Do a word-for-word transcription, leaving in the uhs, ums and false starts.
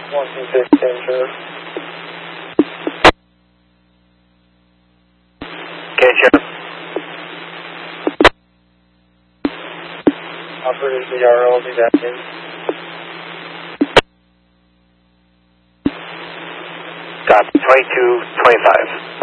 one two six, danger. Okay, Sheriff. Operator Z R L will be back in. Copy, twenty-two twenty-five.